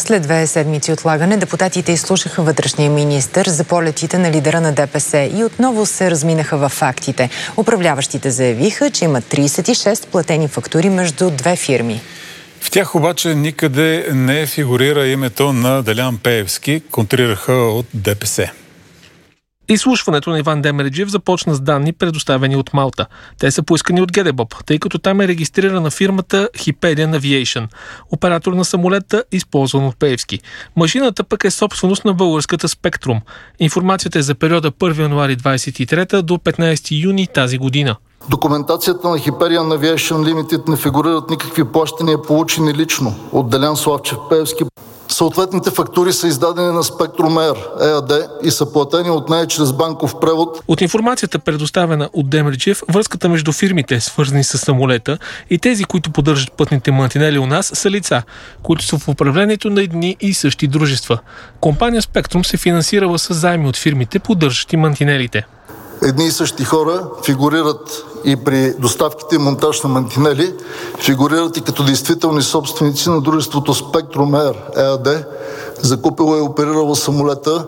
След 2 седмици отлагане, депутатите изслушаха вътрешния министър за полетите на лидера на ДПС и отново се разминаха във фактите. Управляващите заявиха, че има 36 платени фактури между две фирми. В тях обаче никъде не фигурира името на Делян Пеевски, контрираха от ДПС. Изслушването на Иван Демерджиев започна с данни, предоставени от Малта. Те са поискани от ГДБОП, тъй като там е регистрирана фирмата Hyperion Aviation, оператор на самолета, използван от Пеевски. Машината пък е собственост на българската Spectrum. Информацията е за периода 1 януари 23 до 15 юни тази година. Документацията на Hyperion Aviation Limited не фигурират никакви плащания, получени лично от Делян Славчев Пеевски. Съответните фактури са издадени на Spectrum Air ЕАД и са платени от нея чрез банков превод. От информацията, предоставена от Демерджиев, връзката между фирмите, свързани с самолета, и тези, които поддържат пътните мантинели у нас, са лица, които са в управлението на едни и същи дружества. Компания Spectrum се финансирала с заеми от фирмите, поддържащи мантинелите. Едни и същи хора фигурират и при доставките и монтаж на мантинели, фигурират и като действителни собственици на дружеството Spectrum Air ЕАД, закупило и оперирало самолета,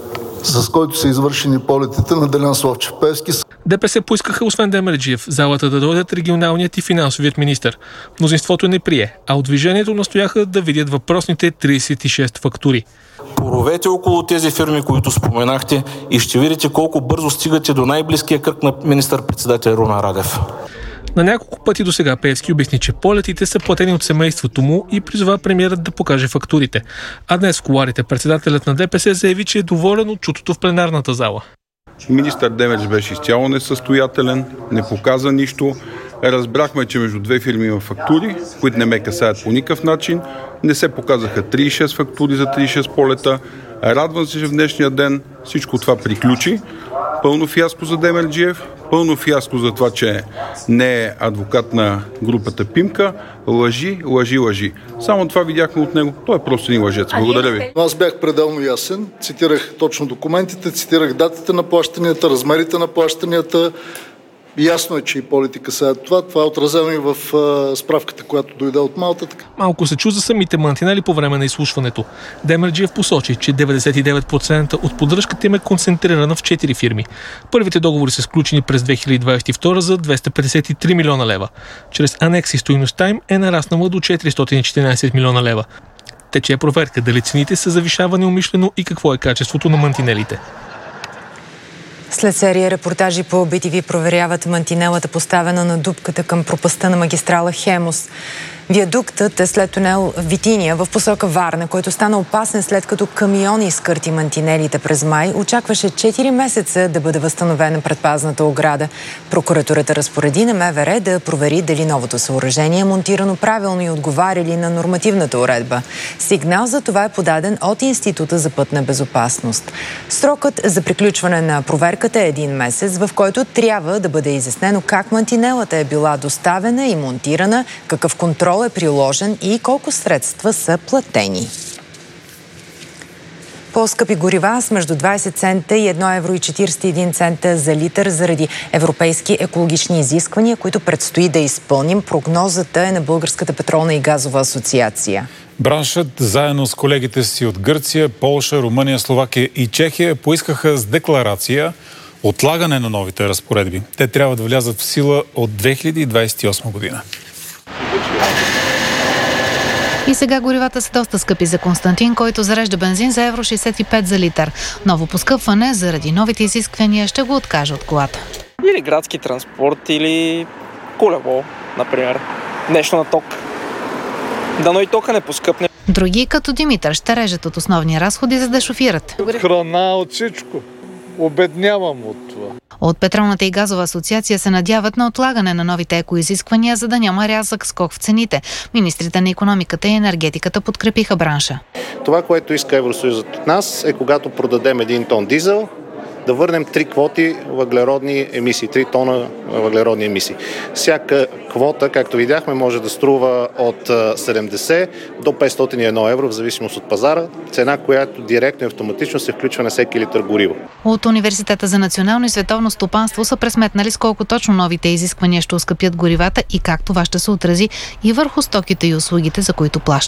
с който са извършени полетите на Делян Славчев Пеевски. ДПС поискаха, освен Демерджиев, в залата да дойдат регионалният и финансовият министър. Мнозинството не прие, а от движението настояха да видят въпросните 36 фактури. Поровете около тези фирми, които споменахте, и ще видите колко бързо стигате до най-близкия кръг на министър-председател Румен Радев. На няколко пъти досега Пеевски обясни, че полетите са платени от семейството му и призова премиерът да покаже фактурите. А днес в кулоарите председателят на ДПС заяви, че е доволен от чутото в пленарната зала. Министър Демерч беше изцяло несъстоятелен, не показа нищо. Разбрахме, че между две фирми има фактури, които не ме касаят по никакъв начин. Не се показаха 36 фактури за 36 полета. Радвам се, че в днешния ден всичко това приключи. Пълно фиаско за Демерджиев, пълно фиаско за това, че не е адвокат на групата Пимка. Лъжи, лъжи, лъжи. Само това видяхме от него. Той е просто един лъжец. Благодаря ви. Аз бях пределно ясен. Цитирах точно документите, цитирах датите на плащанията, размерите на плащанията. Ясно е, че и политика са това. Това е отразено и в справката, която дойде от Малта. Малко се чу за самите мантинели по време на изслушването. Демерджиев посочи, че 99% от поддръжката им е концентрирана в 4 фирми. Първите договори са сключени през 2022 за 253 милиона лева. Чрез анекси стойността им е нараснала до 414 милиона лева. Тече проверка дали цените са завишавани умишлено и какво е качеството на мантинелите. След серия репортажи по BTV проверяват мантинелата, поставена на дупката към пропастта на магистрала Хемус. Виадуктът е след тунел Витиния в посока Варна, който стана опасен след като камион изкърти мантинелите през май. Очакваше 4 месеца да бъде възстановена предпазната ограда. Прокуратурата разпореди на МВР да провери дали новото съоръжение е монтирано правилно и отговаря ли на нормативната уредба. Сигнал за това е подаден от Института за пътна безопасност. Срокът за приключване на проверката е 1 месец, в който трябва да бъде изяснено как мантинелата е била доставена и монтирана, какъв контрол е приложен и колко средства са платени. По-скъпи горива с между 20 цента и 1,41 евро за литър заради европейски екологични изисквания, които предстои да изпълним. Прогнозата е на Българската петролна и газова асоциация. Браншът, заедно с колегите си от Гърция, Полша, Румъния, Словакия и Чехия, поискаха с декларация отлагане на новите разпоредби. Те трябва да влязат в сила от 2028 година. И сега горивата са доста скъпи за Константин, който зарежда бензин за евро 65 за литър. Ново поскъпване заради новите изисквания ще го откаже от колата. Или градски транспорт, или колело, например. Нещо на ток. Дано и тока не поскъпне. Други, като Димитър, ще режат от основни разходи, за да шофират. Храна, от всичко. Обеднявам от това. От Петролната и газова асоциация се надяват на отлагане на новите екоизисквания, за да няма рязък скок в цените. Министрите на икономиката и енергетиката подкрепиха бранша. Това, което иска Евросъюзът от нас, е когато продадем 1 тон дизел, да върнем 3 квоти въглеродни емисии, 3 тона въглеродни емисии. Всяка квота, както видяхме, може да струва от 70 до 501 евро, в зависимост от пазара, цена, която директно и автоматично се включва на всеки литър гориво. От Университета за национално и световно стопанство са пресметнали с колко точно новите изисквания ще оскъпят горивата и как това ще се отрази и върху стоките и услугите, за които плащат.